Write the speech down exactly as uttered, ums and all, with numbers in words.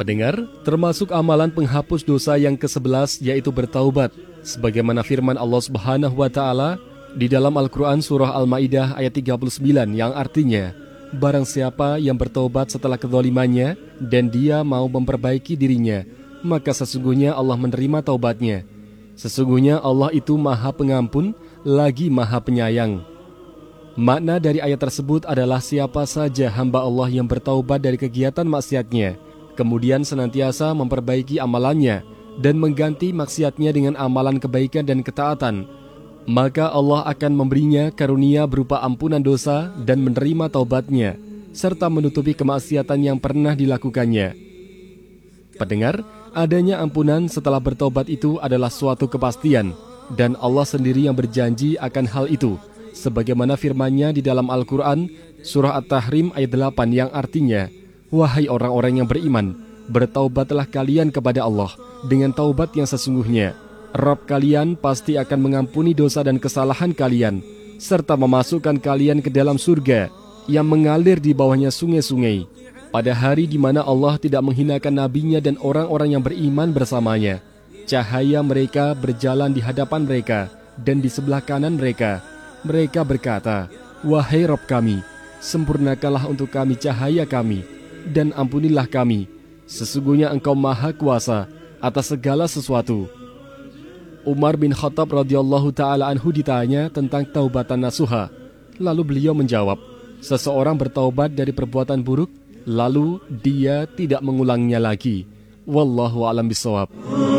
Pendengar, termasuk amalan penghapus dosa yang kesebelas yaitu bertaubat. Sebagaimana firman Allah Subhanahu wa taala di dalam Al-Qur'an surah Al-Maidah ayat tiga puluh sembilan yang artinya, barang siapa yang bertaubat setelah kezalimannya dan dia mau memperbaiki dirinya, maka sesungguhnya Allah menerima taubatnya. Sesungguhnya Allah itu Maha Pengampun lagi Maha Penyayang. Makna dari ayat tersebut adalah siapa saja hamba Allah yang bertaubat dari kegiatan maksiatnya, kemudian senantiasa memperbaiki amalannya dan mengganti maksiatnya dengan amalan kebaikan dan ketaatan, maka Allah akan memberinya karunia berupa ampunan dosa dan menerima taubatnya, serta menutupi kemaksiatan yang pernah dilakukannya. Pendengar, adanya ampunan setelah bertobat itu adalah suatu kepastian, dan Allah sendiri yang berjanji akan hal itu, sebagaimana firman-Nya di dalam Al-Quran, surah At-Tahrim ayat delapan yang artinya, wahai orang-orang yang beriman, bertaubatlah kalian kepada Allah dengan taubat yang sesungguhnya. Rabb kalian pasti akan mengampuni dosa dan kesalahan kalian, serta memasukkan kalian ke dalam surga yang mengalir di bawahnya sungai-sungai, pada hari di mana Allah tidak menghinakan nabinya dan orang-orang yang beriman bersamanya. Cahaya mereka berjalan di hadapan mereka dan di sebelah kanan mereka. Mereka berkata, wahai Rabb kami, sempurnakanlah untuk kami cahaya kami, dan ampunilah kami. Sesungguhnya Engkau Maha Kuasa atas segala sesuatu. Umar bin Khattab radhiyallahu ta'ala anhu ditanya tentang taubatan nasuha. Lalu beliau menjawab, seseorang bertaubat dari perbuatan buruk, lalu dia tidak mengulangnya lagi. Wallahu a'lam bishawab.